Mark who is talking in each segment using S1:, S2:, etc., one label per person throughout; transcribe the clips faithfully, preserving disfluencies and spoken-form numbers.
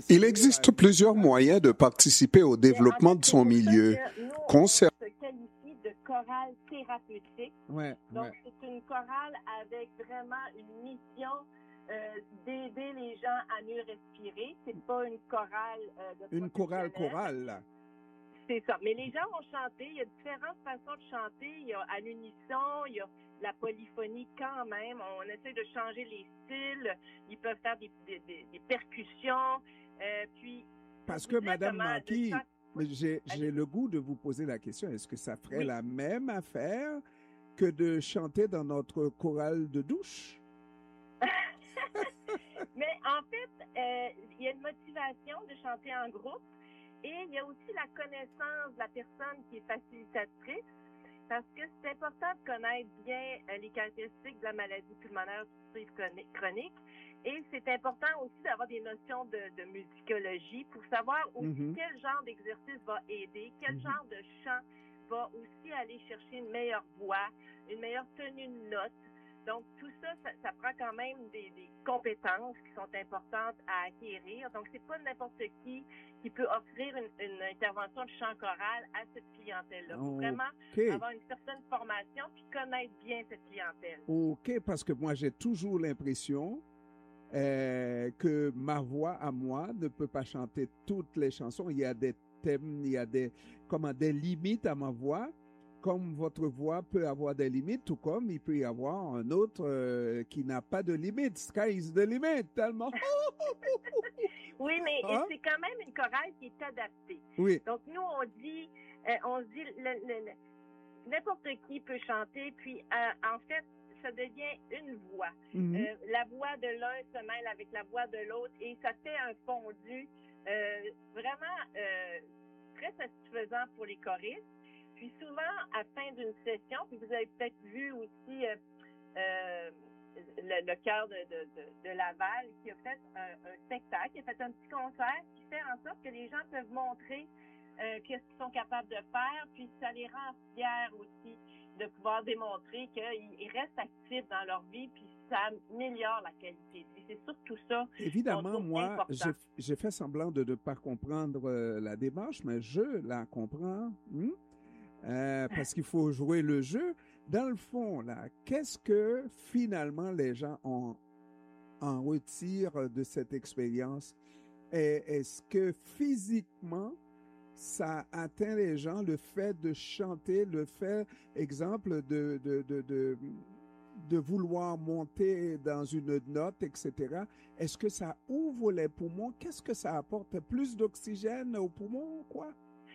S1: Il existe plusieurs moyens de participer au développement de son milieu. Concernant
S2: se qualifie de chorale thérapeutique.
S3: Ouais,
S2: Donc,
S3: ouais.
S2: c'est une chorale avec vraiment une mission euh, d'aider les gens à mieux respirer. C'est pas une chorale euh, de
S3: Une chorale
S2: professionnels.
S3: chorale, là.
S2: C'est ça. Mais les gens vont chanter. Il y a différentes façons de chanter. Il y a à l'unisson, il y a la polyphonie quand même. On essaie de changer les styles. Ils peuvent faire des, des, des, des percussions. Euh, puis,
S3: Parce
S2: je
S3: que,
S2: vous disais
S3: Madame
S2: comment de
S3: Marquis,
S2: chaque-
S3: mais j'ai, j'ai
S2: Allez.
S3: le goût de vous poser la question, est-ce que ça ferait
S2: Oui.
S3: la même affaire que de chanter dans notre chorale de douche?
S2: Mais en fait, euh, il y a une motivation de chanter en groupe et il y a aussi la connaissance de la personne qui est facilitatrice parce que c'est important de connaître bien euh, les caractéristiques de la maladie pulmonaire obstructive chroni- chronique et c'est important aussi d'avoir des notions de, de musicologie pour savoir aussi
S3: Mhm.
S2: quel genre d'exercice va aider, quel
S3: Mhm.
S2: genre de chant va aussi aller chercher une meilleure voix, une meilleure tenue de note. Donc, tout ça, ça, ça prend quand même des, des compétences qui sont importantes à acquérir. Donc, c'est pas n'importe qui qui peut offrir une, une intervention de chant choral à cette clientèle-là. Il faut vraiment
S3: OK.
S2: avoir une certaine formation puis connaître bien cette clientèle.
S3: OK, parce que moi, j'ai toujours l'impression euh, que ma voix à moi ne peut pas chanter toutes les chansons. Il y a des thèmes, il y a des, comment, des limites à ma voix. Comme votre voix peut avoir des limites, tout comme il peut y avoir un autre euh, qui n'a pas de limites. Sky is the limit, tellement.
S2: Oui, mais
S3: Hein?
S2: c'est quand même une chorale qui est adaptée.
S3: Oui.
S2: Donc, nous, on dit, euh, on dit le- le- le- n'importe qui peut chanter, puis euh, en fait, ça devient une voix.
S3: Mhm.
S2: Euh, la voix de l'un se mêle avec la voix de l'autre et ça fait un fondu euh, vraiment euh, très satisfaisant pour les choristes. Puis souvent, à la fin d'une session, puis vous avez peut-être vu aussi euh, euh, le, le chœur de, de, de, de Laval qui a fait un, un spectacle, qui a fait un petit concert qui fait en sorte que les gens peuvent montrer euh, qu'est-ce qu'ils sont capables de faire, puis ça les rend fiers aussi de pouvoir démontrer qu'ils restent actifs dans leur vie, puis ça améliore la qualité de vie. C'est surtout ça.
S3: Évidemment,
S2: qu'on trouve
S3: moi,
S2: important.
S3: j'ai j'ai fait semblant de ne pas comprendre euh, la démarche, mais je la comprends. Hmm? Euh, parce qu'il faut jouer le jeu. Dans le fond, là, qu'est-ce que finalement les gens en, en retirent de cette expérience? Et est-ce que physiquement, ça atteint les gens, le fait de chanter, le fait, exemple, de, de, de, de, de vouloir monter dans une note, et cetera. Est-ce que ça ouvre les poumons? Qu'est-ce que ça apporte? Plus d'oxygène aux poumons, quoi?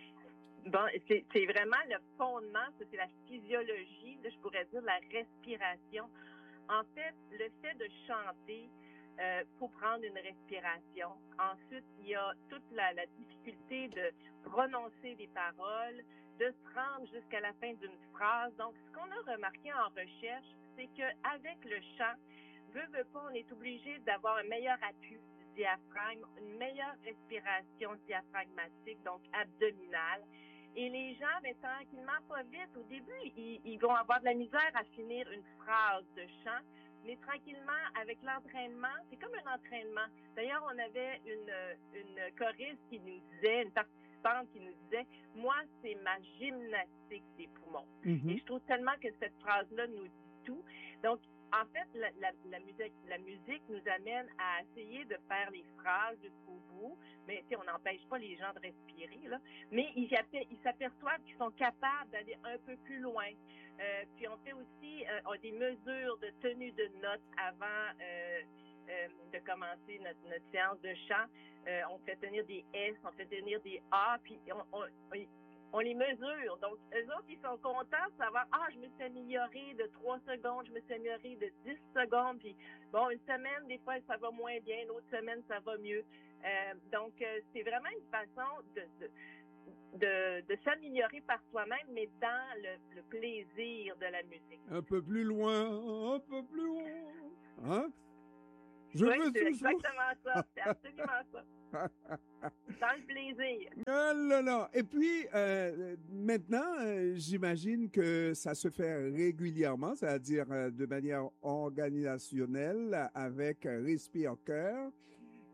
S2: Bon, c'est, c'est vraiment le fondement, ça, c'est la physiologie, là, je pourrais dire la respiration. En fait, le fait de chanter, euh, faut prendre une respiration. Ensuite, il y a toute la, la difficulté de prononcer des paroles, de se rendre jusqu'à la fin d'une phrase. Donc, ce qu'on a remarqué en recherche, c'est qu'avec le chant, veut, veut pas, on est obligé d'avoir un meilleur appui du diaphragme, une meilleure respiration diaphragmatique, donc abdominale. Et les gens, mais tranquillement, pas vite, au début, ils, ils vont avoir de la misère à finir une phrase de chant, mais tranquillement, avec l'entraînement, c'est comme un entraînement. D'ailleurs, on avait une, une choriste qui nous disait, une participante qui nous disait, moi, c'est ma gymnastique des poumons.
S3: Mm-hmm.
S2: Et je trouve tellement que cette phrase-là nous dit tout. Donc, en fait, la, la, la, musique, la musique nous amène à essayer de faire les phrases jusqu'au bout, mais on n'empêche pas les gens de respirer, là. Mais ils, ils s'aperçoivent qu'ils sont capables d'aller un peu plus loin. Euh, puis on fait aussi euh, des mesures de tenue de notes avant euh, euh, de commencer notre, notre séance de chant. Euh, on fait tenir des S, on fait tenir des A, puis on, on, on on les mesure. Donc, eux autres, ils sont contents de savoir, ah, je me suis améliorée de trois secondes, je me suis améliorée de dix secondes, puis bon, une semaine, des fois, ça va moins bien, une autre semaine, ça va mieux. Euh, donc, euh, c'est vraiment une façon de, de, de, de s'améliorer par soi-même, mais dans le, le plaisir de la musique.
S3: Un peu plus loin, un peu plus loin. Hein? Je
S2: oui,
S3: veux
S2: c'est
S3: toujours...
S2: exactement ça. C'est absolument ça. Dans le plaisir.
S3: Ah là là. Et puis, euh, maintenant, euh, j'imagine que ça se fait régulièrement, c'est-à-dire euh, de manière organisationnelle avec Respire Cœur.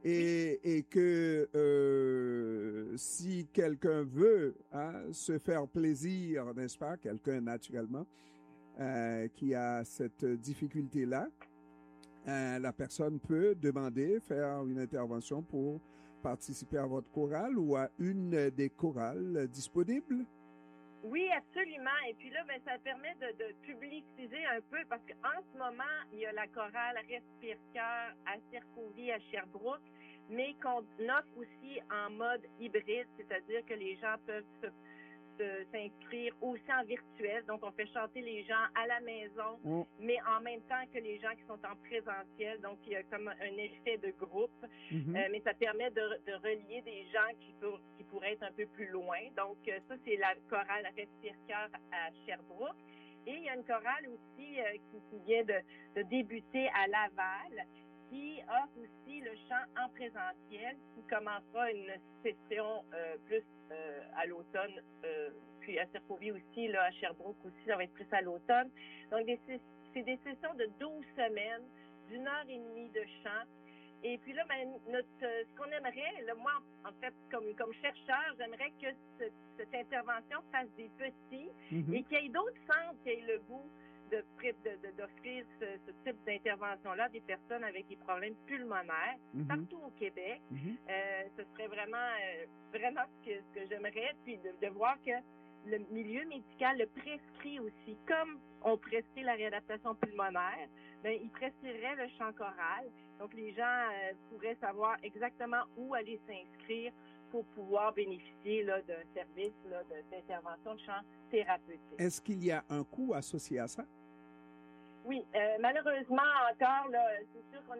S3: et, et que euh, si quelqu'un veut hein, se faire plaisir, n'est-ce pas, quelqu'un naturellement euh, qui a cette difficulté-là, euh, la personne peut demander, faire une intervention pour participer à votre chorale ou à une des chorales disponibles?
S2: Oui, absolument. Et puis là, ben, ça permet de, de publiciser un peu parce qu'en ce moment, il y a la chorale Respire-Cœur à Cercovie, à Sherbrooke, mais qu'on offre aussi en mode hybride, c'est-à-dire que les gens peuvent se, se, s'inscrire aussi en virtuel. Donc, on fait chanter les gens à la maison, mm. mais en même temps que les gens qui sont en présentiel. Donc, il y a comme un effet de groupe, mm-hmm. euh, mais ça permet de, de relier des gens qui, pour, qui pourraient être un peu plus loin. Donc, euh, ça, c'est la chorale Respire-Cœur à Sherbrooke. Et il y a une chorale aussi euh, qui, qui vient de, de débuter à Laval, qui offre aussi le chant en présentiel, qui commencera une session euh, plus euh, à l'automne, euh, puis à Cercovie aussi, là, à Sherbrooke aussi, ça va être plus à l'automne. Donc, des, c'est des sessions de douze semaines, d'une heure et demie de chant. Et puis là, ben, notre, ce qu'on aimerait, là, moi, en fait, comme, comme chercheur, j'aimerais que ce, cette intervention fasse des petits mm-hmm. et qu'il y ait d'autres centres qui aient le goût de, de, de, d'offrir ce, ce type d'intervention-là à des personnes avec des problèmes pulmonaires mm-hmm. partout au Québec. Mm-hmm. Euh, ce serait vraiment, euh, vraiment ce que, ce que j'aimerais, puis de, de voir que le milieu médical le prescrit aussi, comme on prescrit la réadaptation pulmonaire, bien, il prescrirait le chant choral. Donc, les gens euh, pourraient savoir exactement où aller s'inscrire pour pouvoir bénéficier là, d'un service là, de, d'intervention de chant thérapeutique.
S3: Est-ce qu'il y a un coût associé à ça?
S2: Oui, euh, malheureusement encore, là, c'est sûr qu'on